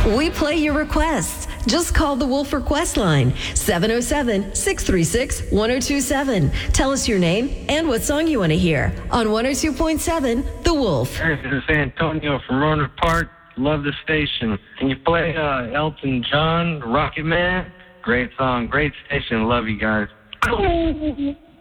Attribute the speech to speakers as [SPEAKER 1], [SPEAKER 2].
[SPEAKER 1] We play your requests. Just call the Wolf Request line, 707-636-1027. Tell us your name and what song you want to hear on 102.7 The Wolf.
[SPEAKER 2] Hey, this is Antonio from Roanoke Park. Love the station. Can you play Elton John, Rocket Man? Great song, great station. Love you guys.